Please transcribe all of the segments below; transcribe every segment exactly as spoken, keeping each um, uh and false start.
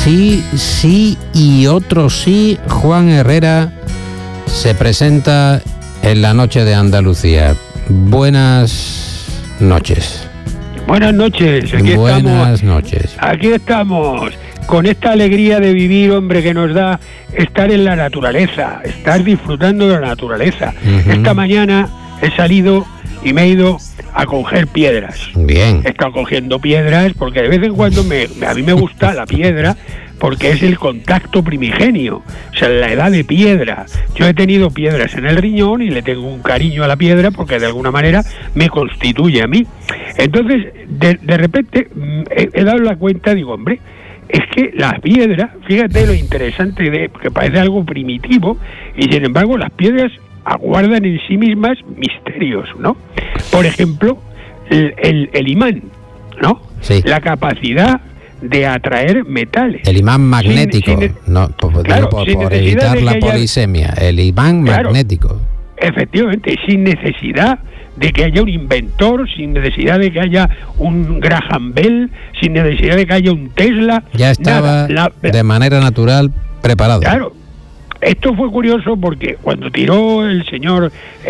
sí, sí y otro sí, Juan Herrera se presenta en la noche de Andalucía. Buenas noches. Buenas noches, aquí Buenas estamos. noches. Aquí estamos, con esta alegría de vivir, hombre, que nos da estar en la naturaleza, estar disfrutando de la naturaleza. Uh-huh. Esta mañana he salido y me he ido a coger piedras. Bien. He estado cogiendo piedras porque de vez en cuando me, a mí me gusta la piedra porque es el contacto primigenio, o sea, la edad de piedra. Yo he tenido piedras en el riñón y le tengo un cariño a la piedra porque de alguna manera me constituye a mí. Entonces, de, de repente he, he dado la cuenta, digo, hombre, es que las piedras, fíjate lo interesante de que parece algo primitivo, y sin embargo las piedras aguardan en sí mismas misterios, ¿no? Por ejemplo, el, el, el imán, ¿no? Sí. La capacidad de atraer metales. El imán magnético, sin, sin, no, por, claro, por, sin por evitar la haya, polisemia, el imán claro, magnético. Efectivamente, sin necesidad de que haya un inventor, sin necesidad de que haya un Graham Bell, sin necesidad de que haya un Tesla. Ya estaba nada, la, de manera natural preparado. Claro. Esto fue curioso porque cuando tiró el señor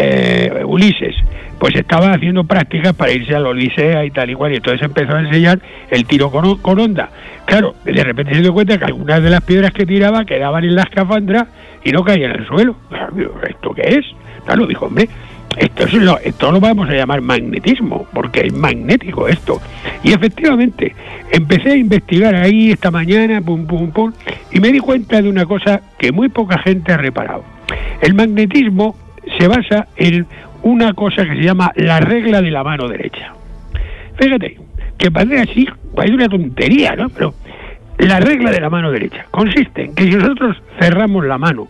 eh, Ulises, pues estaba haciendo prácticas para irse a la Odisea y tal y cual, y entonces empezó a enseñar el tiro con, con onda. Claro, de repente se dio cuenta que algunas de las piedras que tiraba quedaban en la escafandra y no caían al suelo. ¿Esto qué es? Claro, dijo, hombre, esto, es lo, esto lo vamos a llamar magnetismo, porque es magnético esto. Y efectivamente, empecé a investigar ahí esta mañana, pum, pum, pum, y me di cuenta de una cosa que muy poca gente ha reparado. El magnetismo se basa en una cosa que se llama la regla de la mano derecha. Fíjate, que parece así, parece una tontería, ¿no? Pero la regla de la mano derecha consiste en que si nosotros cerramos la mano,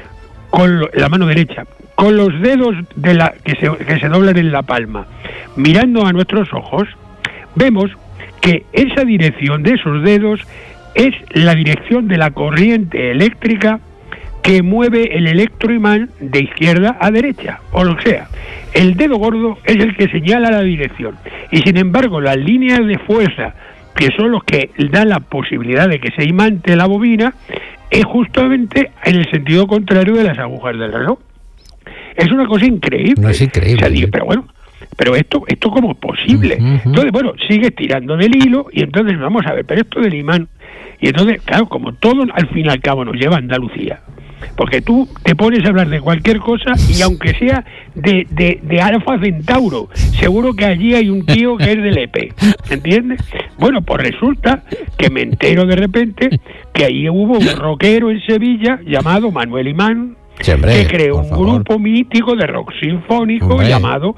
con lo, la mano derecha, con los dedos de la que se, que se doblan en la palma, mirando a nuestros ojos, vemos que esa dirección de esos dedos es la dirección de la corriente eléctrica que mueve el electroimán de izquierda a derecha, o lo sea, el dedo gordo es el que señala la dirección, y sin embargo las líneas de fuerza, que son los que dan la posibilidad de que se imante la bobina, es justamente en el sentido contrario de las agujas del reloj. Es una cosa increíble. No es increíble. O sea, digo, pero bueno, pero esto, esto ¿cómo es posible? Uh-huh. Entonces, bueno, sigues tirando del hilo y entonces vamos a ver, pero esto del imán. Y entonces, claro, como todo al fin y al cabo nos lleva a Andalucía. Porque tú te pones a hablar de cualquier cosa y aunque sea de, de, de Alfa Centauro, seguro que allí hay un tío que es del E P, ¿entiendes? Bueno, pues resulta que me entero de repente que ahí hubo un rockero en Sevilla llamado Manuel Imán, sí, hombre, que creó un favor. grupo mítico de rock sinfónico hombre. llamado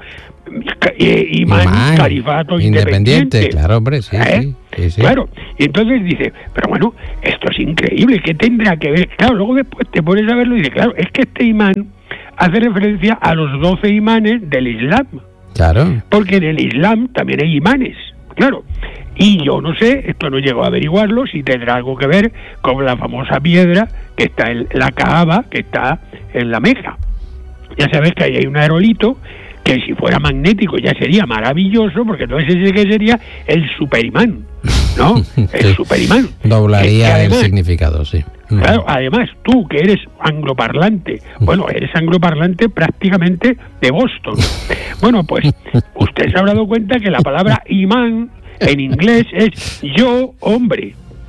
eh, Imán, Imán Califato Independiente. Independiente, claro, hombre, sí, ¿Eh? sí, sí, sí. Claro, y entonces dice, pero bueno, esto es increíble, ¿qué tendrá que ver? Claro, luego después te pones a verlo y dice, claro, es que este imán hace referencia a los doce imanes del Islam. Claro. Porque en el Islam también hay imanes, claro. Y yo no sé, esto no llego a averiguarlo, si tendrá algo que ver con la famosa piedra que está en la Kaaba, que está en la Meca. Ya sabes que ahí hay un aerolito que si fuera magnético ya sería maravilloso, porque entonces ese que sería el superimán, ¿no? El sí. superimán. Doblaría además, el significado, sí. Claro, además, tú que eres angloparlante, bueno, eres angloparlante prácticamente de Boston. Bueno, pues usted se habrá dado cuenta que la palabra imán en inglés es yo, hombre,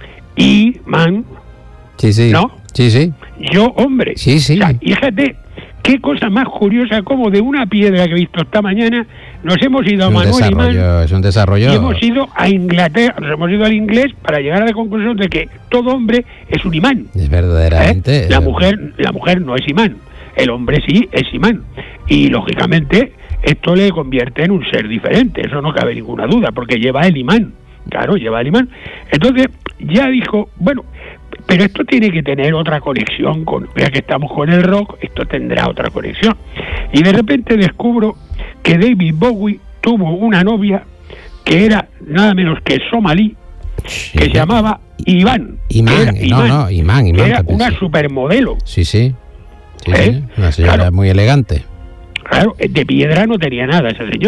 y man, sí, sí. ¿no? Sí, sí. Yo, hombre. Sí, sí. O sea, fíjate, qué cosa más curiosa, como de una piedra que he visto esta mañana, nos hemos ido a Manuel Imán. Es un desarrollo. Y hemos ido a Inglaterra, nos hemos ido al inglés para llegar a la conclusión de que todo hombre es un imán. Es verdaderamente. ¿Eh? La mujer, la mujer no es imán, el hombre sí es imán. Y lógicamente esto le convierte en un ser diferente, eso no cabe ninguna duda, porque lleva el imán. Claro, lleva el imán. Entonces ya dijo, bueno, pero esto tiene que tener otra conexión con, ya que estamos con el rock, esto tendrá otra conexión. Y de repente descubro que David Bowie tuvo una novia que era nada menos que somalí, sí, que se llamaba Iván. Imán, que no, no, Imán, Imán. Era una sí. supermodelo. Sí, sí. sí, ¿Eh? sí. Una señora claro. muy elegante. Claro, de piedra no tenía nada esa señora.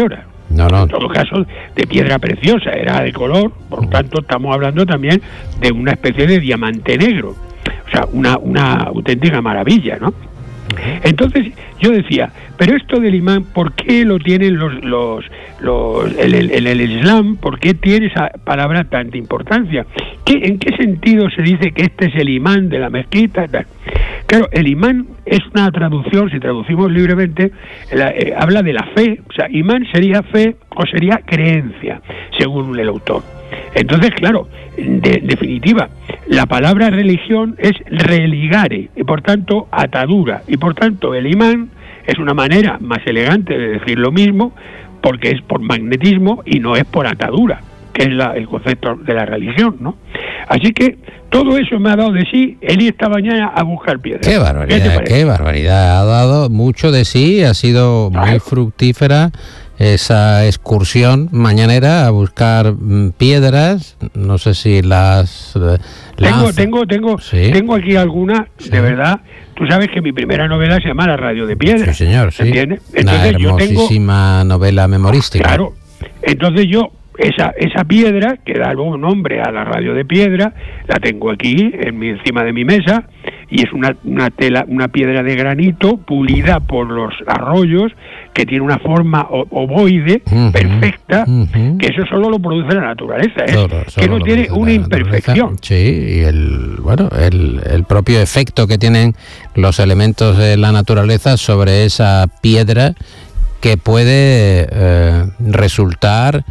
No, no. En todo caso, de piedra preciosa, era de color, por lo tanto estamos hablando también de una especie de diamante negro, o sea, una, una auténtica maravilla, ¿no? Entonces yo decía, pero esto del imán, ¿por qué lo tienen los, los, los el, el, el, el Islam? ¿Por qué tiene esa palabra tanta importancia? ¿Qué, ¿En qué sentido se dice que este es el imán de la mezquita? Tal? Claro, el imán es una traducción, si traducimos libremente, la, eh, habla de la fe, o sea, imán sería fe o sería creencia, según el autor. Entonces, claro, de, definitiva, la palabra religión es religare, y por tanto atadura, y por tanto el imán es una manera más elegante de decir lo mismo, porque es por magnetismo y no es por atadura, que es la, el concepto de la religión, ¿no? Así que todo eso me ha dado de sí el ir esta mañana a buscar piedras. Qué barbaridad, qué, qué barbaridad, ha dado mucho de sí, ha sido muy Ay. fructífera esa excursión mañanera a buscar piedras, no sé si las... Tengo, tengo, tengo, ¿Sí? tengo aquí algunas, sí. de verdad. Tú sabes que mi primera novela se llama La Radio de Piedras. Sí, señor, sí. ¿Entiendes? Entonces, una hermosísima yo tengo, novela memorística. Claro, entonces yo, esa esa piedra, que da algún nombre a La Radio de Piedra, la tengo aquí, en mi, encima de mi mesa, y es una, una tela, una piedra de granito pulida por los arroyos, que tiene una forma ovoide uh-huh, perfecta, uh-huh. que eso solo lo produce la naturaleza, ¿eh? Solo, solo que no tiene una imperfección. Sí, y el bueno el, el propio efecto que tienen los elementos de la naturaleza sobre esa piedra, que puede eh, resultar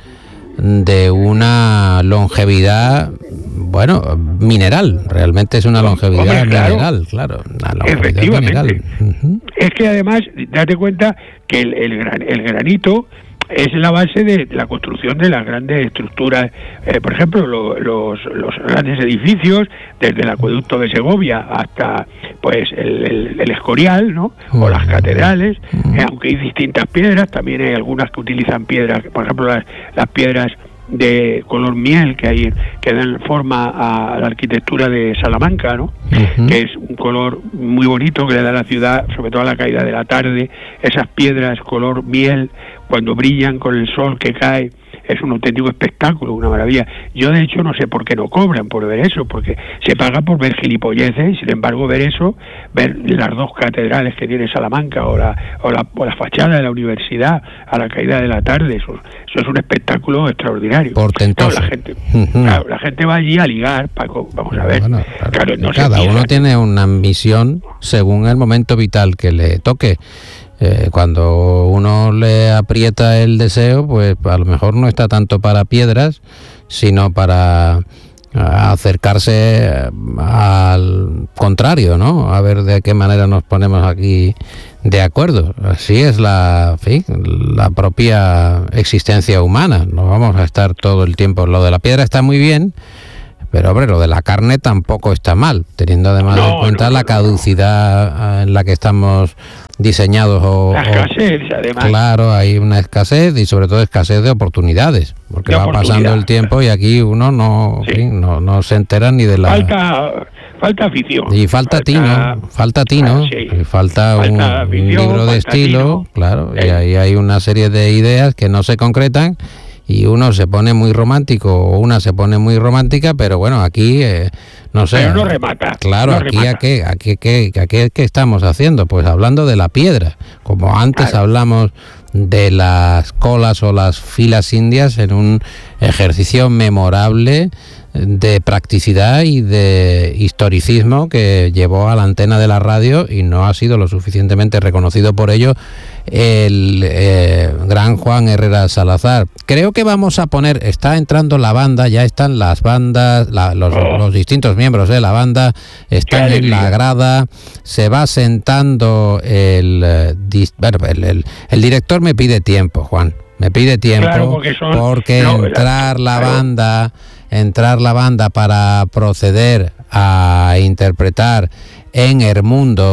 de una longevidad, bueno, mineral, realmente es una longevidad Hombre, claro, mineral, claro, una longevidad efectivamente. Mineral. Uh-huh. Es que además, date cuenta que el, el, gran, el granito es la base de la construcción de las grandes estructuras, eh, por ejemplo, lo, los, los grandes edificios, desde el acueducto de Segovia hasta pues el, el, el Escorial, ¿no? Uh-huh. O las catedrales, uh-huh. eh, aunque hay distintas piedras, también hay algunas que utilizan piedras, por ejemplo, las, las piedras de color miel que hay, que dan forma a la arquitectura de Salamanca, ¿no? Uh-huh. Que es un color muy bonito que le da a la ciudad, sobre todo a la caída de la tarde. Esas piedras color miel, cuando brillan con el sol que cae, es un auténtico espectáculo, una maravilla. Yo de hecho no sé por qué no cobran por ver eso, porque se paga por ver gilipolleces, y sin embargo ver eso, ver las dos catedrales que tiene Salamanca, o la, o la, o la fachada de la universidad a la caída de la tarde, eso, eso es un espectáculo extraordinario. Portentoso. Claro, la gente, uh-huh. claro, la gente va allí a ligar, Paco, vamos a ver. Bueno, claro, claro, no cada uno tiene una misión según el momento vital que le toque. Eh, cuando uno le aprieta el deseo, pues a lo mejor no está tanto para piedras, sino para acercarse al contrario, ¿no? A ver de qué manera nos ponemos aquí de acuerdo. Así es la, en fin, la propia existencia humana. No vamos a estar todo el tiempo. Lo de la piedra está muy bien, pero hombre, lo de la carne tampoco está mal, teniendo además no, en cuenta no, no, la caducidad en la que estamos diseñados o, la escasez, o, además. Claro, hay una escasez, y sobre todo escasez de oportunidades, porque de va pasando el tiempo y aquí uno no, sí. en fin, no no se entera ni de la falta falta afición y falta, falta tino falta tino ah, sí. y falta, falta un, afición, un libro de estilo tino. Claro, sí. Y ahí hay una serie de ideas que no se concretan, y uno se pone muy romántico o una se pone muy romántica, pero bueno, aquí eh, no sé. Pero no remata. Claro, no aquí remata. a qué, a qué, qué, a qué, qué estamos haciendo, pues hablando de la piedra, como antes claro. hablamos de las colas o las filas indias, en un ejercicio memorable de practicidad y de historicismo que llevó a la antena de la radio, y no ha sido lo suficientemente reconocido por ello el eh, gran Juan Herrera Salazar. Creo que vamos a poner, está entrando la banda, ya están las bandas, la, los, oh. los distintos miembros de la banda están en la grada, se va sentando el, bueno, el, el, el director me pide tiempo, Juan, me pide tiempo, claro, porque, son, porque no, entrar la, la banda, entrar la banda para proceder a interpretar en Hermundo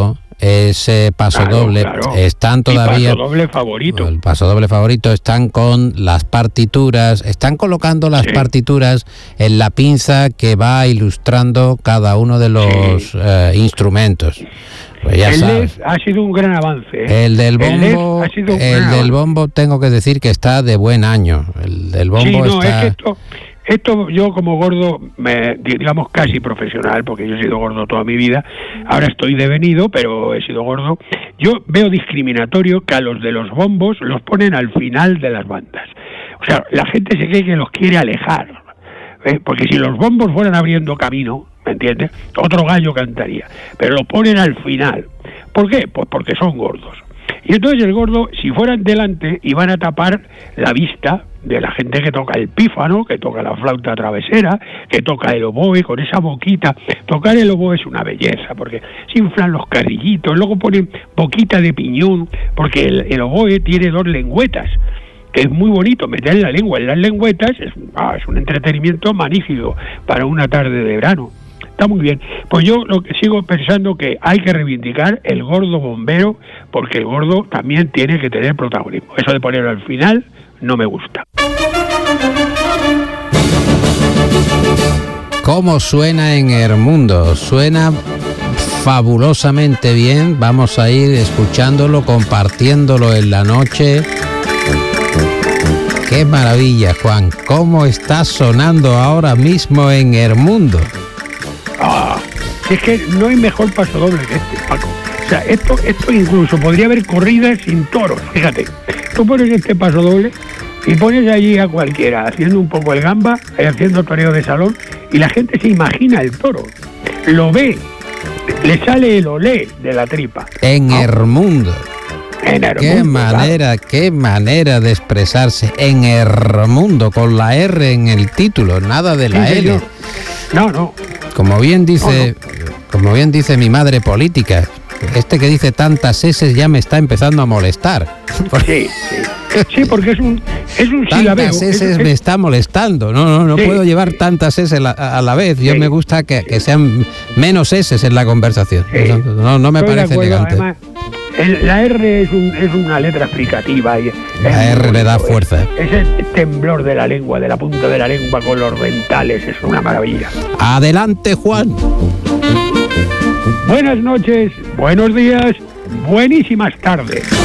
ese paso claro, doble, claro. están todavía... El paso doble favorito. El paso doble favorito, están con las partituras, están colocando las sí. partituras en la pinza que va ilustrando cada uno de los sí. eh, instrumentos. Pues ya el sabes. L E D ha sido un gran avance. ¿eh? El del bombo, el, ha sido un el gran del bombo tengo que decir que está de buen año. El del bombo sí, no, está... es que esto... Esto yo como gordo, me, digamos casi profesional, porque yo he sido gordo toda mi vida, ahora estoy devenido, pero he sido gordo, yo veo discriminatorio que a los de los bombos los ponen al final de las bandas. O sea, la gente se cree que los quiere alejar, ¿eh? Porque si los bombos fueran abriendo camino, ¿me entiendes? Otro gallo cantaría, pero los ponen al final. ¿Por qué? Pues porque son gordos. Y entonces el gordo, si fueran delante, iban a tapar la vista de la gente que toca el pífano, que toca la flauta travesera, que toca el oboe con esa boquita. Tocar el oboe es una belleza, porque se inflan los carrillitos, luego ponen boquita de piñón, porque el, el oboe tiene dos lengüetas, que es muy bonito meter la lengua en las lengüetas, es, ah, es un entretenimiento magnífico para una tarde de verano. Está muy bien. Pues yo lo que sigo pensando que hay que reivindicar el gordo bombero, porque el gordo también tiene que tener protagonismo. Eso de ponerlo al final no me gusta. ¿Cómo suena en Hermundo? Suena fabulosamente bien. Vamos a ir escuchándolo, compartiéndolo en la noche. ¡Qué maravilla, Juan! ¿Cómo está sonando ahora mismo en Hermundo? Ah, es que no hay mejor paso doble que este, Paco. O sea, esto, esto incluso podría haber corridas sin toros. Fíjate, tú pones este paso doble y pones allí a cualquiera haciendo un poco el gamba, haciendo toreo de salón, y la gente se imagina el toro, lo ve, le sale el olé de la tripa. En ¿no? Hermundo. En Hermundo. Qué manera, claro. qué manera de expresarse. En Hermundo, con la R en el título, nada de la sí, L. Señor. No, no. Como bien dice, no, no. como bien dice mi madre política, este que dice tantas S ya me está empezando a molestar. Sí, sí. Sí, porque es un es un silabeo. Tantas S es, me es... está molestando. No, no, no sí. puedo llevar tantas S la, a la vez. Yo sí. me gusta que, que sean menos S en la conversación. Sí. No, no me Estoy parece elegante. Además, el, la R es, un, es una letra explicativa. Y la R le da fuerza. Es, es el temblor de la lengua, de la punta de la lengua con los dentales. Es una maravilla. Adelante, Juan. Buenas noches, buenos días, buenísimas tardes.